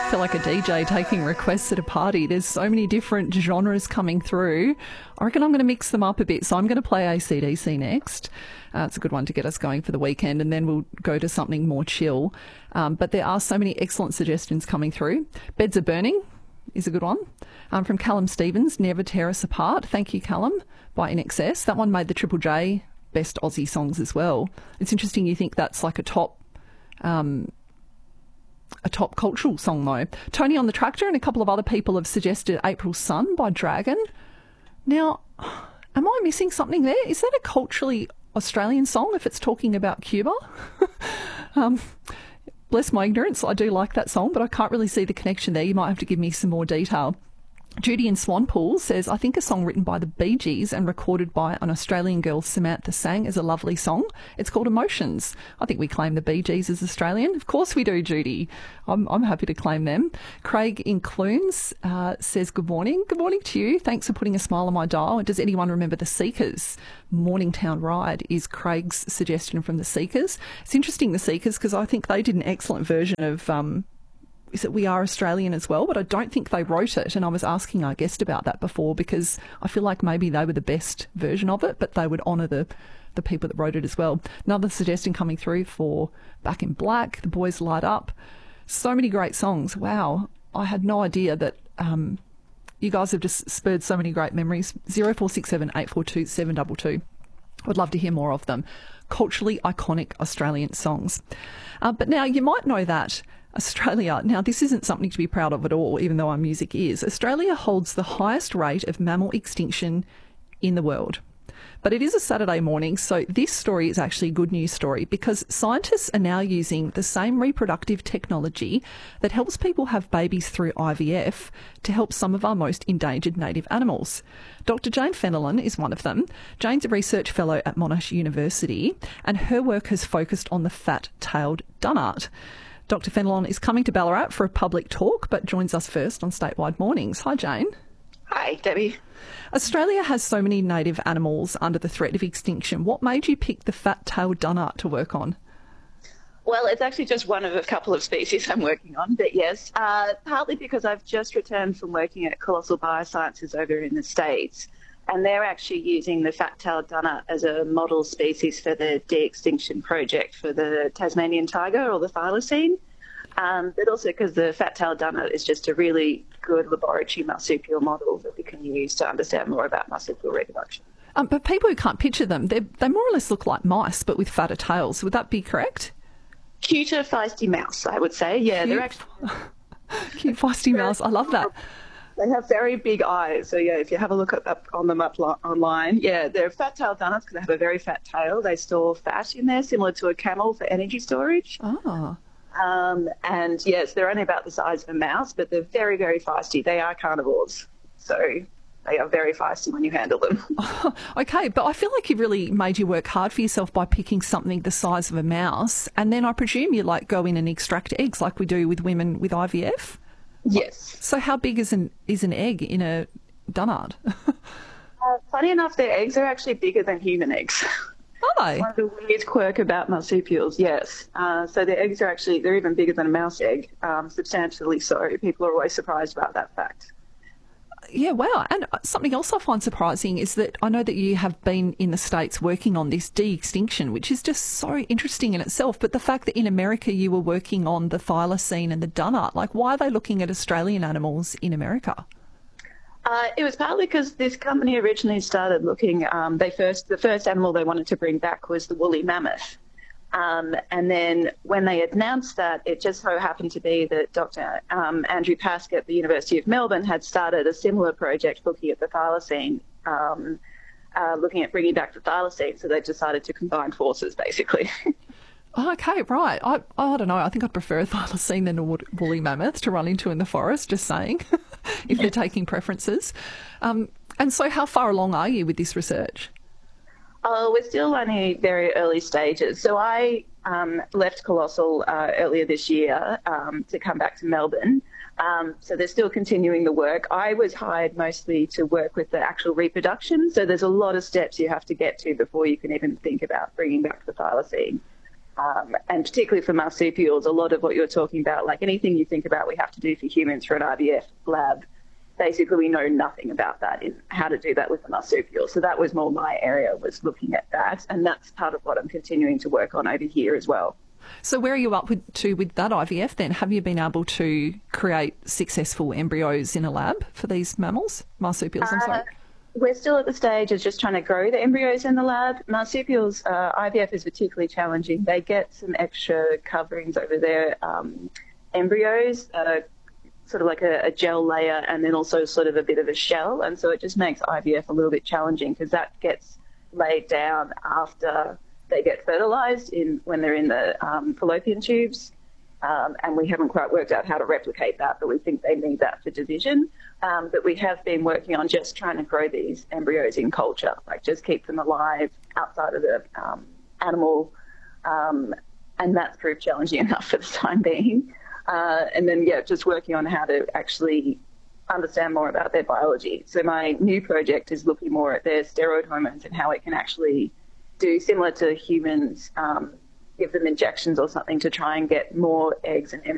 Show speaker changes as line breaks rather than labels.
feel like a DJ taking requests at a party. There's so many different genres coming through. I reckon I'm going to mix them up a bit. So I'm going to play AC/DC next. It's a good one to get us going for the weekend, and then we'll go to something more chill. But there are so many excellent suggestions coming through. Beds Are Burning is a good one. From Callum Stevens, Never Tear Us Apart. Thank you, Callum, by INXS. That one made the Triple J Best Aussie Songs as well. It's interesting you think that's like a top cultural song though. Tony on the Tractor and a couple of other people have suggested April Sun by Dragon. Now, am I missing something there? Is that a culturally Australian song if it's talking about Cuba? Bless my ignorance, I do like that song, but I can't really see the connection there. You might have to give me some more detail. Judy in Swanpool says, I think a song written by the Bee Gees and recorded by an Australian girl, Samantha Sang, is a lovely song. It's called Emotions. I think we claim the Bee Gees as Australian. Of course we do, Judy. I'm happy to claim them. Craig in Clunes says, good morning. Good morning to you. Thanks for putting a smile on my dial. Does anyone remember the Seekers? Morningtown Ride is Craig's suggestion from the Seekers. It's interesting, the Seekers, because I think they did an excellent version of... is it We Are Australian as well? But I don't think they wrote it. And I was asking our guest about that before because I feel like maybe they were the best version of it, but they would honour the people that wrote it as well. Another suggestion coming through for Back in Black, The Boys Light Up. So many great songs. Wow. I had no idea that you guys have just spurred so many great memories. 0467 842 722. I'd love to hear more of them. Culturally iconic Australian songs. But now you might know that Australia, now this isn't something to be proud of at all, even though our music is. Australia holds the highest rate of mammal extinction in the world. But it is a Saturday morning, so this story is actually a good news story because scientists are now using the same reproductive technology that helps people have babies through IVF to help some of our most endangered native animals. Dr. Jane Fenelon is one of them. Jane's a research fellow at Monash University, and her work has focused on the fat-tailed dunnart. Dr. Fenelon is coming to Ballarat for a public talk, but joins us first on Statewide Mornings. Hi, Jane.
Hi, Debbie.
Australia has so many native animals under the threat of extinction. What made you pick the fat-tailed dunnart to work on?
Well, it's actually just one of a couple of species I'm working on, but yes, partly because I've just returned from working at Colossal Biosciences over in the States, and they're actually using the fat-tailed dunnart as a model species for the de-extinction project for the Tasmanian tiger or the thylacine. But also because the fat-tailed dunnart is just a really good laboratory marsupial model that we can use to understand more about marsupial reproduction.
But people who can't picture them, they more or less look like mice, but with fatter tails. Would that be correct?
Cuter, feisty mouse, I would say. Yeah,
cute,
they're actually...
Cute, feisty mouse. I love that.
They have very big eyes. So, yeah, if you have a look on them online, yeah, they're fat-tailed dunnarts because they have a very fat tail. They store fat in there, similar to a camel for energy storage.
Oh.
And yes, they're only about the size of a mouse, but they're very, very feisty. They are carnivores, so they are very feisty when you handle them.
Oh, okay, but I feel like you've really made your work hard for yourself by picking something the size of a mouse, and then I presume you go in and extract eggs like we do with women with IVF?
Yes.
So how big is an egg in a dunnart?
Funny enough, their eggs are actually bigger than human eggs.
Are they?
One of the weird quirk about marsupials, yes. So their eggs are actually, they're even bigger than a mouse egg, substantially so. People are always surprised about that fact.
Yeah, wow. And something else I find surprising is that I know that you have been in the States working on this de-extinction, which is just so interesting in itself. But the fact that in America you were working on the thylacine and the dunnart, why are they looking at Australian animals in America?
It was partly because this company originally started looking, the first animal they wanted to bring back was the woolly mammoth. And then when they announced that, it just so happened to be that Dr. Andrew Pask at the University of Melbourne had started a similar project looking at the thylacine, looking at bringing back the thylacine. So they decided to combine forces, basically.
Okay, right. I don't know. I think I'd prefer a thylacine than a woolly mammoth to run into in the forest, just saying, if they're taking preferences. And so how far along are you with this research?
We're still only very early stages. So I left Colossal earlier this year to come back to Melbourne. So they're still continuing the work. I was hired mostly to work with the actual reproduction. So there's a lot of steps you have to get to before you can even think about bringing back the thylacine. And particularly for marsupials, a lot of what you're talking about, like anything you think about we have to do for humans for an IVF lab, basically we know nothing about that in how to do that with the marsupial. So that was more my area, was looking at that. And that's part of what I'm continuing to work on over here as well.
So where are you up with that IVF then? Have you been able to create successful embryos in a lab for these marsupials, I'm sorry?
We're still at the stage of just trying to grow the embryos in the lab. Marsupials, IVF is particularly challenging. They get some extra coverings over their embryos, sort of like a gel layer, and then also sort of a bit of a shell. And so it just makes IVF a little bit challenging because that gets laid down after they get fertilized when they're in the fallopian tubes. And we haven't quite worked out how to replicate that, but we think they need that for division. But we have been working on just trying to grow these embryos in culture, like just keep them alive outside of the animal. And that's proved challenging enough for the time being. And then, just working on how to actually understand more about their biology. So my new project is looking more at their steroid hormones and how it can actually do similar to humans, give them injections or something to try and get more eggs and embryos